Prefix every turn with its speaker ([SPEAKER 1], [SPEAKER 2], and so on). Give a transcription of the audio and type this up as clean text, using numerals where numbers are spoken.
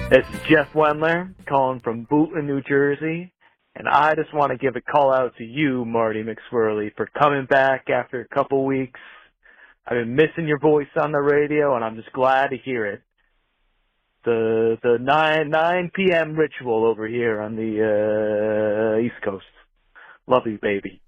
[SPEAKER 1] This is Jeff Wendler calling from Bootland, New Jersey, and I just want to give a call out to you, Marty McSwirly, for coming back after a couple weeks. I've been missing your voice on the radio, and I'm just glad to hear it. The 9 p.m. ritual over here on the East Coast. Love you, baby.